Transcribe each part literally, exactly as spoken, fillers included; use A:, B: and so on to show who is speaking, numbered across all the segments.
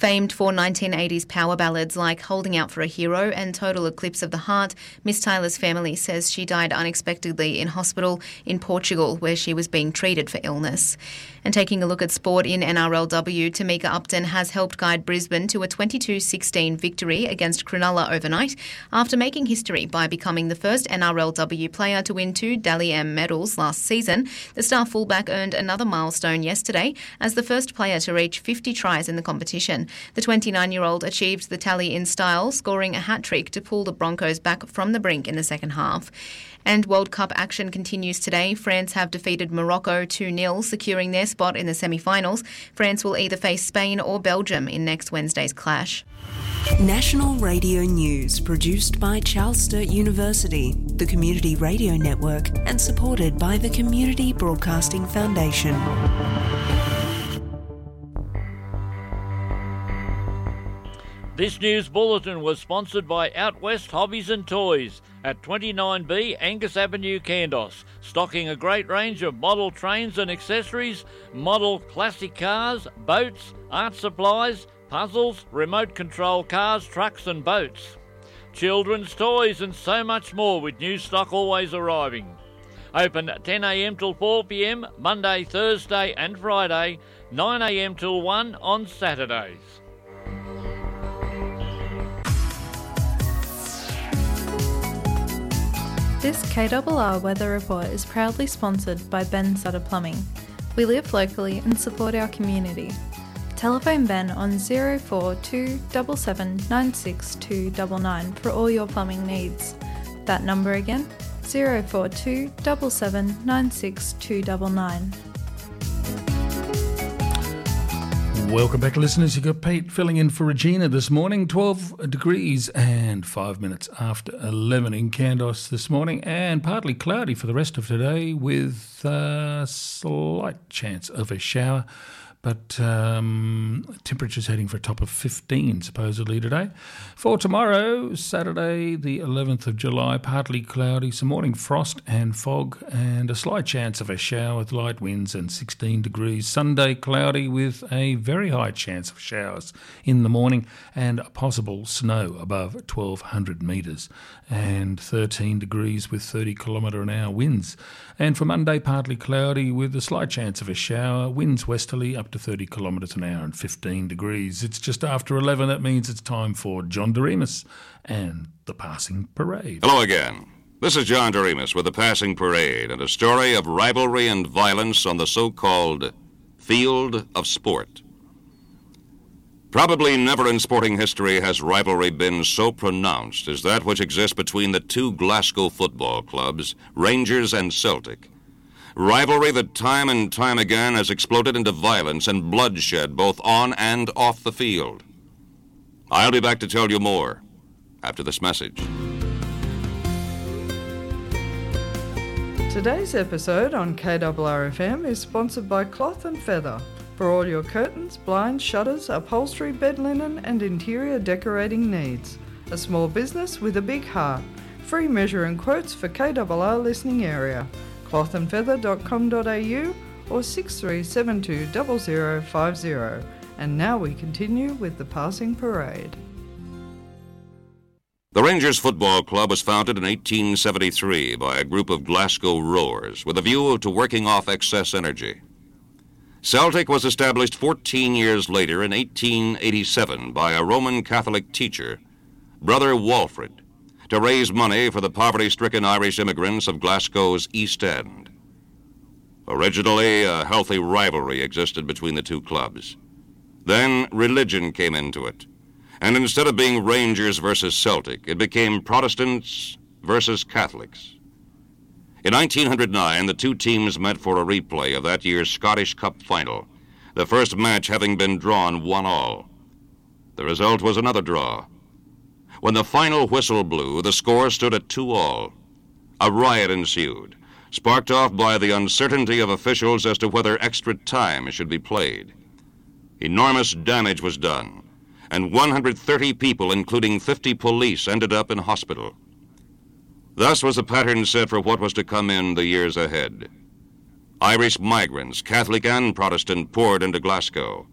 A: Famed for nineteen eighties power ballads like Holding Out for a Hero and Total Eclipse of the Heart, Miss Tyler's family says she died unexpectedly in hospital in Portugal, where she was being treated for illness. And taking a look at sport in N R L W, Tamika Upton has helped guide Brisbane to a twenty-two sixteen victory against Cronulla overnight after making history by becoming the first N R L W player to win two Dally M medals last season. The star fullback earned another milestone yesterday as the first player to reach fifty tries in the competition. The twenty-nine-year-old achieved the tally in style, scoring a hat-trick to pull the Broncos back from the brink in the second half. And World Cup action continues today. France have defeated Morocco two nil, securing their spot in the semi-finals. France will either face Spain or Belgium in next Wednesday's clash.
B: National Radio News, produced by Charles Sturt University, the Community Radio Network, and supported by the Community Broadcasting Foundation.
C: This news bulletin was sponsored by Out West Hobbies and Toys at twenty-nine B Angus Avenue, Kandos, stocking a great range of model trains and accessories, model classic cars, boats, art supplies, puzzles, remote control cars, trucks and boats, children's toys and so much more, with new stock always arriving. Open ten a m till four p m Monday, Thursday and Friday, nine a m till one on Saturdays.
D: This K R R Weather Report is proudly sponsored by Ben Sutter Plumbing. We live locally and support our community. Telephone Ben on zero four two seven seven nine six two nine nine for all your plumbing needs. That number again, zero four two seven seven nine six two nine nine.
E: Welcome back, listeners. You've got Pete filling in for Regina this morning. twelve degrees and five minutes after eleven in Kandos this morning, and partly cloudy for the rest of today with a slight chance of a shower. But um, temperatures heading for a top of fifteen supposedly today. For tomorrow, Saturday the eleventh of July, partly cloudy, some morning frost and fog, and a slight chance of a shower with light winds and sixteen degrees. Sunday, cloudy with a very high chance of showers in the morning and possible snow above twelve hundred metres, and thirteen degrees with thirty kilometre an hour winds. And for Monday, partly cloudy with a slight chance of a shower, winds westerly up to thirty kilometres an hour and fifteen degrees. It's just after eleven. That means it's time for John Doremus and the Passing Parade.
F: Hello again. This is John Doremus with the Passing Parade and a story of rivalry and violence on the so-called field of sport. Probably never in sporting history has rivalry been so pronounced as that which exists between the two Glasgow football clubs, Rangers and Celtic. Rivalry that time and time again has exploded into violence and bloodshed both on and off the field. I'll be back to tell you more after this message.
G: Today's episode on K R R F M is sponsored by Cloth and Feather. For all your curtains, blinds, shutters, upholstery, bed linen and interior decorating needs. A small business with a big heart. Free measure and quotes for K R R listening area. cloth and feather dot com dot a u or six three seven two zero zero five zero. And now we continue with the Passing Parade.
F: The Rangers Football Club was founded in eighteen seventy-three by a group of Glasgow rowers with a view to working off excess energy. Celtic was established fourteen years later in eighteen eighty-seven by a Roman Catholic teacher, Brother Walfrid, to raise money for the poverty-stricken Irish immigrants of Glasgow's East End. Originally, a healthy rivalry existed between the two clubs. Then religion came into it, and instead of being Rangers versus Celtic, it became Protestants versus Catholics. In nineteen oh nine, the two teams met for a replay of that year's Scottish Cup final, the first match having been drawn one all. The result was another draw. When the final whistle blew, the score stood at two all. A riot ensued, sparked off by the uncertainty of officials as to whether extra time should be played. Enormous damage was done, and one hundred thirty people, including fifty police, ended up in hospital. Thus was the pattern set for what was to come in the years ahead. Irish migrants, Catholic and Protestant, poured into Glasgow.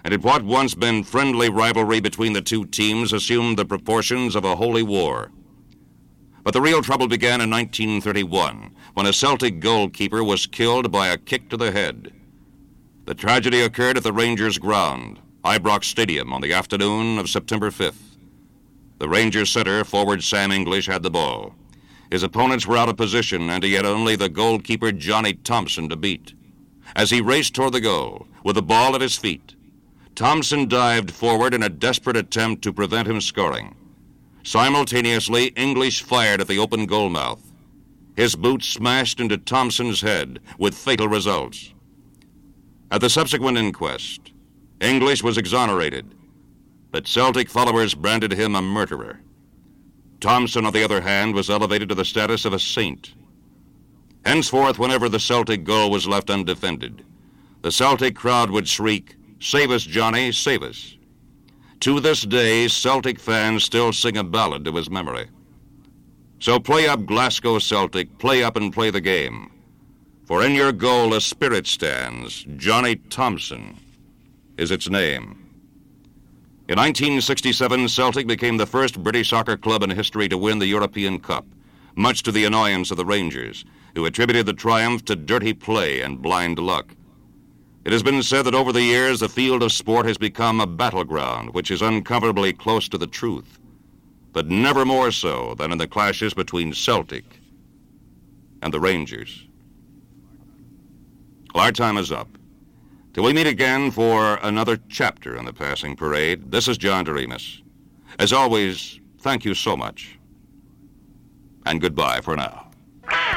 F: and had what once been friendly rivalry between the two teams assumed the proportions of a holy war. But the real trouble began in nineteen thirty-one, when a Celtic goalkeeper was killed by a kick to the head. The tragedy occurred at the Rangers ground, Ibrox Stadium, on the afternoon of September fifth. The Rangers center, forward Sam English, had the ball. His opponents were out of position, and he had only the goalkeeper Johnny Thompson to beat. As he raced toward the goal, with the ball at his feet, Thompson dived forward in a desperate attempt to prevent him scoring. Simultaneously, English fired at the open goal mouth. His boot smashed into Thompson's head, with fatal results. At the subsequent inquest, English was exonerated, but Celtic followers branded him a murderer. Thompson, on the other hand, was elevated to the status of a saint. Henceforth, whenever the Celtic goal was left undefended, the Celtic crowd would shriek, "Save us, Johnny, save us." To this day, Celtic fans still sing a ballad to his memory. So play up, Glasgow Celtic, play up and play the game. For in your goal a spirit stands, Johnny Thompson is its name. In nineteen sixty-seven, Celtic became the first British soccer club in history to win the European Cup, much to the annoyance of the Rangers, who attributed the triumph to dirty play and blind luck. It has been said that over the years, the field of sport has become a battleground, which is uncomfortably close to the truth, but never more so than in the clashes between Celtic and the Rangers. Well, our time is up. Till we meet again for another chapter in the Passing Parade, this is John Doremus. As always, thank you so much, and goodbye for now.